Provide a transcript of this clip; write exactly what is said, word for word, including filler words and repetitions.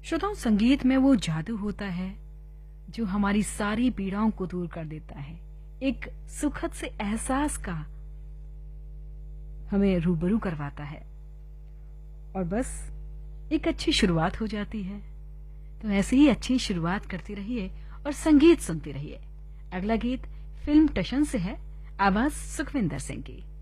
श्रोताओं, संगीत में वो जादू होता है जो हमारी सारी पीड़ाओं को दूर कर देता है। एक सुखद से एहसास का हमें रूबरू करवाता है और बस एक अच्छी शुरुआत हो जाती है। तो ऐसे ही अच्छी शुरुआत करती रहिए और संगीत सुनती रहिए। अगला गीत फिल्म टशन से है, आवाज सुखविंदर सिंह की।